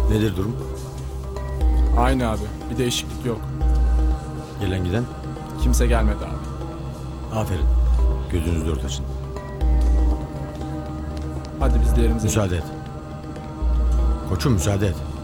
Nedir durum? Aynı abi. Bir değişiklik yok. Gelen giden? Kimse gelmedi abi. Aferin. Gözünüzü dört açın. Hadi biz de yerimize. Müsaade et. Koçum müsaade et.